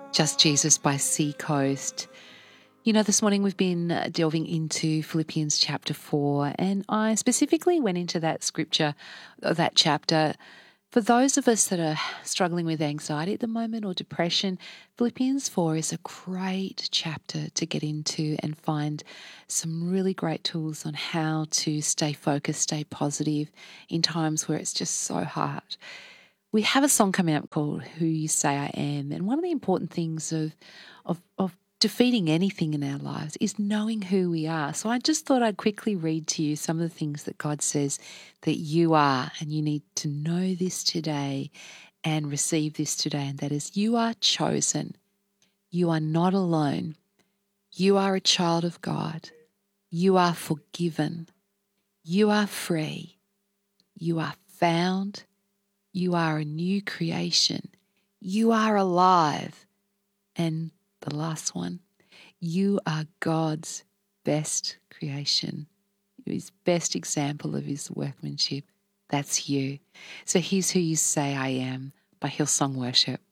Just Jesus by Seacoast. You know, this morning we've been delving into Philippians chapter 4, and I specifically went into that scripture, that chapter. For those of us that are struggling with anxiety at the moment or depression, Philippians 4 is a great chapter to get into and find some really great tools on how to stay focused, stay positive in times where it's just so hard. We have a song coming up called Who You Say I Am. And one of the important things of defeating anything in our lives is knowing who we are. So I just thought I'd quickly read to you some of the things that God says that you are, and you need to know this today and receive this today. And that is, you are chosen. You are not alone. You are a child of God. You are forgiven. You are free. You are found. You are a new creation. You are alive. And the last one, you are God's best creation, His best example of His workmanship. That's you. So here's Who You Say I Am by Hillsong Worship.